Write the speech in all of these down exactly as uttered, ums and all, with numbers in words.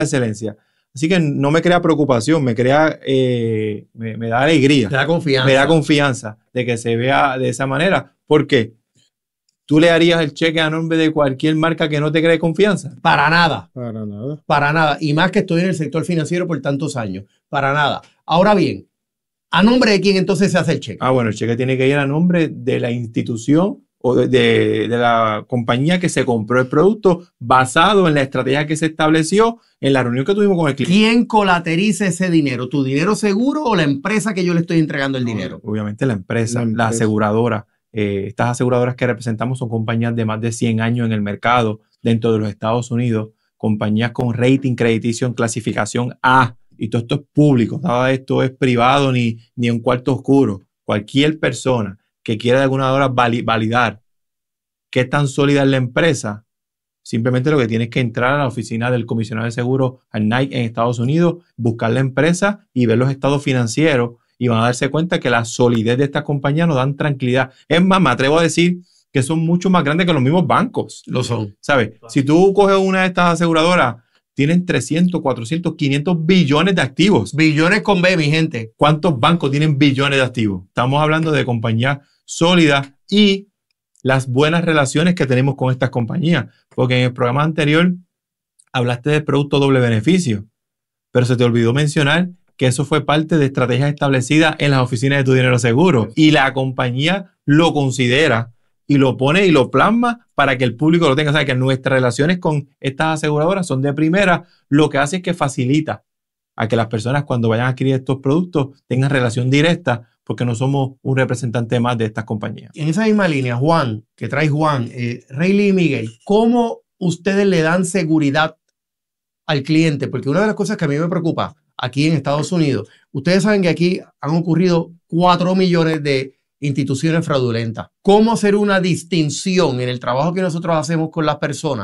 excelencia. Así que no me crea preocupación, me crea, eh, me, me da alegría. Me da confianza. Me da confianza de que se vea de esa manera. ¿Por qué? ¿Tú le harías el cheque a nombre de cualquier marca que no te cree confianza? Para nada. Para nada. Para nada. Y más que estoy en el sector financiero por tantos años. Para nada. Ahora bien, ¿a nombre de quién entonces se hace el cheque? Ah, bueno, el cheque tiene que ir a nombre de la institución o de, de, de la compañía que se compró el producto basado en la estrategia que se estableció en la reunión que tuvimos con el cliente. ¿Quién colateriza ese dinero? ¿Tu dinero seguro o la empresa que yo le estoy entregando el dinero? Obviamente la empresa, La empresa. la aseguradora. Eh, estas aseguradoras que representamos son compañías de más de cien años en el mercado dentro de los Estados Unidos, compañías con rating crediticio en clasificación A, y todo esto es público, nada de esto es privado ni, ni un cuarto oscuro. Cualquier persona que quiera de alguna manera validar qué tan sólida es la empresa, simplemente lo que tienes que entrar a la oficina del comisionado de seguros al N I C en Estados Unidos, buscar la empresa y ver los estados financieros, y van a darse cuenta que la solidez de estas compañías nos dan tranquilidad. Es más, me atrevo a decir que son mucho más grandes que los mismos bancos. Lo son. ¿Sabes? Si tú coges una de estas aseguradoras, tienen trescientos, cuatrocientos, quinientos billones de activos. Billones con B, mi gente. ¿Cuántos bancos tienen billones de activos? Estamos hablando de compañías sólidas y las buenas relaciones que tenemos con estas compañías. Porque en el programa anterior hablaste del producto doble beneficio, pero se te olvidó mencionar que eso fue parte de estrategias establecidas en las oficinas de Tu Dinero Seguro. Y la compañía lo considera y lo pone y lo plasma para que el público lo tenga. O sea, que nuestras relaciones con estas aseguradoras son de primera. Lo que hace es que facilita a que las personas cuando vayan a adquirir estos productos tengan relación directa, porque no somos un representante más de estas compañías. En esa misma línea, Juan, que trae Juan, eh, Rayleigh y Miguel, ¿cómo ustedes le dan seguridad al cliente? Porque una de las cosas que a mí me preocupa aquí en Estados Unidos, ustedes saben que aquí han ocurrido cuatro millones de instituciones fraudulentas. ¿Cómo hacer una distinción en el trabajo que nosotros hacemos con las personas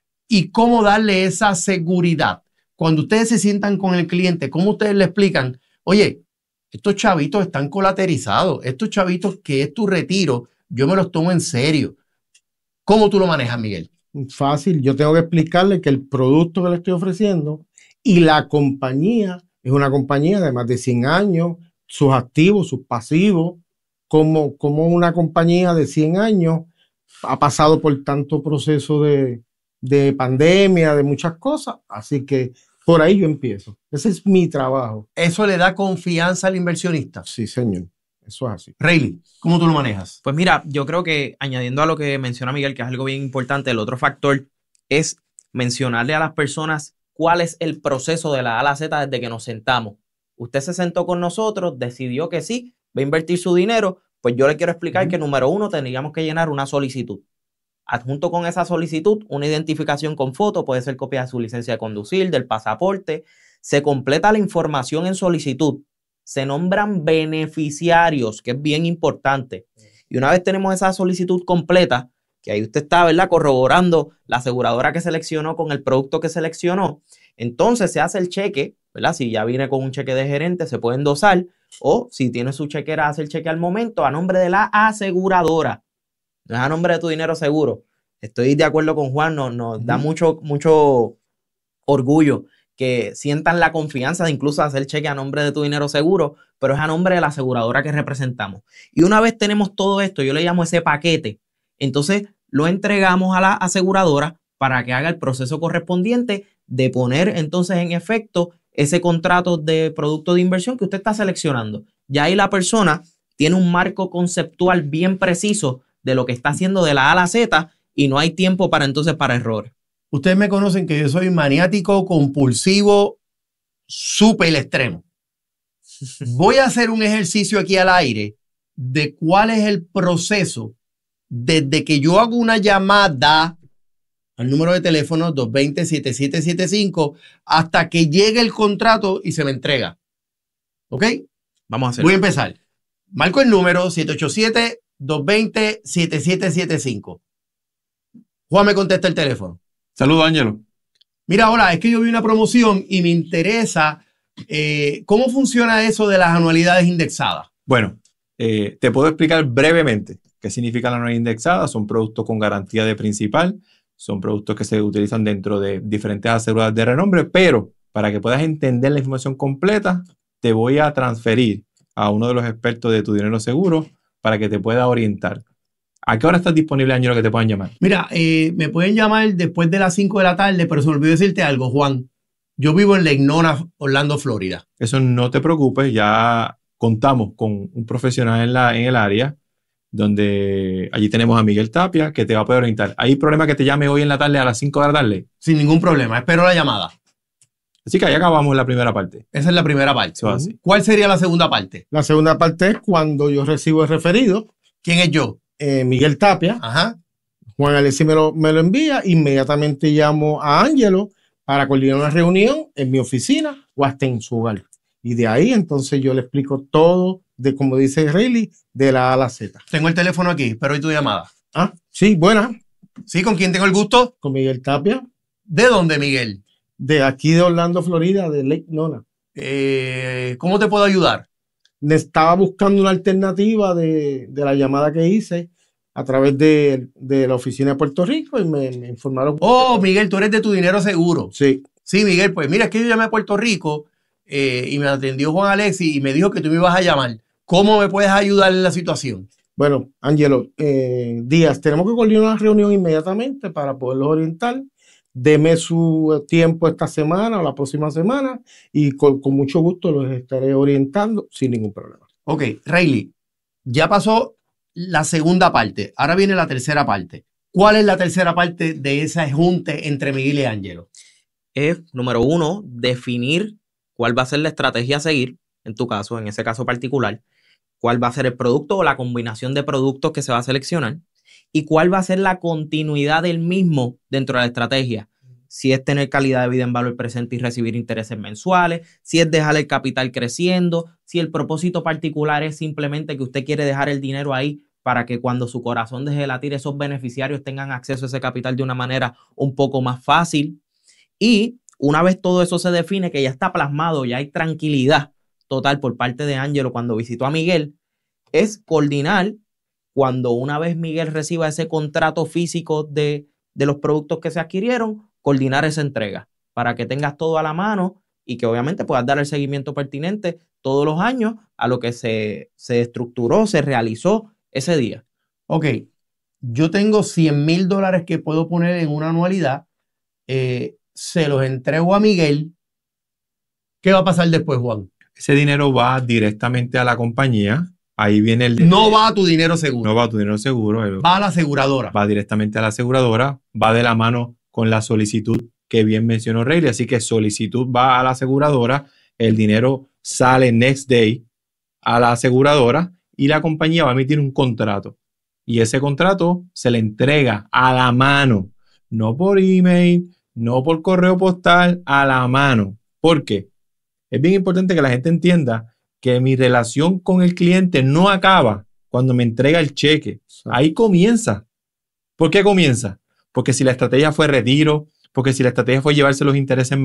y cómo darle esa seguridad? Cuando ustedes se sientan con el cliente, ¿cómo ustedes le explican? Oye, estos chavitos están colaterizados, estos chavitos que es tu retiro, yo me los tomo en serio. ¿Cómo tú lo manejas, Miguel? Fácil, yo tengo que explicarle que el producto que le estoy ofreciendo y la compañía es una compañía de más de cien años, sus activos, sus pasivos, como, como una compañía de cien años ha pasado por tanto proceso de, de pandemia, de muchas cosas, así que por ahí yo empiezo. Ese es mi trabajo. ¿Eso le da confianza al inversionista? Sí, señor. Eso es así. Rayleigh, ¿cómo tú lo manejas? Pues mira, yo creo que añadiendo a lo que menciona Miguel, que es algo bien importante, el otro factor es mencionarle a las personas cuál es el proceso de la A a la Z desde que nos sentamos. Usted se sentó con nosotros, decidió que sí, va a invertir su dinero, pues yo le quiero explicar uh-huh. que número uno, tendríamos que llenar una solicitud. Adjunto con esa solicitud, una identificación con foto, puede ser copia de su licencia de conducir, del pasaporte. Se completa la información en solicitud. Se nombran beneficiarios, que es bien importante. Y una vez tenemos esa solicitud completa, que ahí usted está, ¿verdad?, corroborando la aseguradora que seleccionó con el producto que seleccionó, entonces se hace el cheque, ¿verdad? Si ya viene con un cheque de gerente, se puede endosar, o si tiene su chequera, hace el cheque al momento a nombre de la aseguradora. No es a nombre de Tu Dinero Seguro. Estoy de acuerdo con Juan, nos, nos uh-huh. da mucho, mucho orgullo que sientan la confianza de incluso hacer cheque a nombre de Tu Dinero Seguro, pero es a nombre de la aseguradora que representamos. Y una vez tenemos todo esto, yo le llamo ese paquete, entonces lo entregamos a la aseguradora para que haga el proceso correspondiente de poner entonces en efecto ese contrato de producto de inversión que usted está seleccionando. Ya ahí la persona tiene un marco conceptual bien preciso de lo que está haciendo de la A a la Z y no hay tiempo para entonces para errores. Ustedes me conocen que yo soy maniático, compulsivo, súper extremo. Voy a hacer un ejercicio aquí al aire de cuál es el proceso desde que yo hago una llamada al número de teléfono dos dos cero, siete siete siete cinco hasta que llegue el contrato y se me entrega. ¿Ok? Vamos a hacer. Voy a empezar. Marco el número siete ocho siete, dos dos cero, siete siete siete cinco. Juan me contesta el teléfono. Saludos, Ángelo. Mira, hola, es que yo vi una promoción y me interesa eh, cómo funciona eso de las anualidades indexadas. Bueno, eh, te puedo explicar brevemente qué significa la anualidad indexada. Son productos con garantía de principal, son productos que se utilizan dentro de diferentes aseguradoras de renombre, pero para que puedas entender la información completa, te voy a transferir a uno de los expertos de Tu Dinero Seguro para que te pueda orientar. ¿A qué hora estás disponible, Ángelo, que te puedan llamar? Mira, eh, me pueden llamar después de las cinco de la tarde, pero se me olvidó decirte algo, Juan. Yo vivo en Legnona, Orlando, Florida. Eso no te preocupes, ya contamos con un profesional en, la, en el área, donde allí tenemos a Miguel Tapia, que te va a poder orientar. ¿Hay problema que te llame hoy en la tarde a las cinco de la tarde? Sin ningún problema, espero la llamada. Así que ahí acabamos la primera parte. Esa es la primera parte. Eso así. ¿Cuál sería la segunda parte? La segunda parte es cuando yo recibo el referido, ¿Quién es yo? eh, Miguel Tapia, Ajá. Juan Alexis me lo, me lo envía, inmediatamente llamo a Ángelo para coordinar una reunión en mi oficina o hasta en su hogar. Y de ahí entonces yo le explico todo, de como dice Rayleigh, de la A a la Z. Tengo el teléfono aquí, espero tu llamada. Ah, sí, buena, ¿Sí? ¿Con quién tengo el gusto? con Miguel Tapia, ¿De dónde, Miguel? de aquí de Orlando, Florida, de Lake Nona. Eh, ¿Cómo te puedo ayudar? Estaba buscando una alternativa de, de la llamada que hice a través de, de la oficina de Puerto Rico y me, me informaron. Oh, Miguel, tú eres de Tu Dinero Seguro. Sí, Sí, Miguel, pues mira, es que yo llamé a Puerto Rico eh, y me atendió Juan Alexis y me dijo que tú me ibas a llamar. ¿Cómo me puedes ayudar en la situación? bueno, Ángelo, eh, Díaz, tenemos que coordinar una reunión inmediatamente para poderlos orientar. Deme su tiempo esta semana o la próxima semana y con, con mucho gusto los estaré orientando sin ningún problema. Ok, Rayleigh, ya pasó la segunda parte. Ahora viene la tercera parte. ¿Cuál es la tercera parte de ese junte entre Miguel y Ángelo? Es, número uno, definir cuál va a ser la estrategia a seguir, en tu caso, en ese caso particular, cuál va a ser el producto o la combinación de productos que se va a seleccionar y cuál va a ser la continuidad del mismo dentro de la estrategia. Si es tener calidad de vida en valor presente y recibir intereses mensuales, si es dejar el capital creciendo, si el propósito particular es simplemente que usted quiere dejar el dinero ahí para que cuando su corazón deje de latir, esos beneficiarios tengan acceso a ese capital de una manera un poco más fácil. Y una vez todo eso se define, que ya está plasmado, ya hay tranquilidad total por parte de Ángelo cuando visitó a Miguel, es coordinar cuando una vez Miguel reciba ese contrato físico de, de los productos que se adquirieron, coordinar esa entrega para que tengas todo a la mano y que obviamente puedas dar el seguimiento pertinente todos los años a lo que se, se estructuró, se realizó ese día. Ok, yo tengo cien mil dólares que puedo poner en una anualidad, eh, se los entrego a Miguel. ¿Qué va a pasar después, Juan? Ese dinero va directamente a la compañía. Ahí viene el... No va a Tu Dinero Seguro. No va a Tu Dinero Seguro. él Va a la aseguradora. Va directamente a la aseguradora. Va de la mano con la solicitud que bien mencionó Rayleigh. Así que solicitud va a la aseguradora. El dinero sale next day a la aseguradora y la compañía va a emitir un contrato. Y ese contrato se le entrega a la mano. No por email, no por correo postal, a la mano. ¿Por qué? Es bien importante que la gente entienda que mi relación con el cliente no acaba cuando me entrega el cheque. Ahí comienza. ¿Por qué comienza? Porque si la estrategia fue retiro, porque si la estrategia fue llevarse los intereses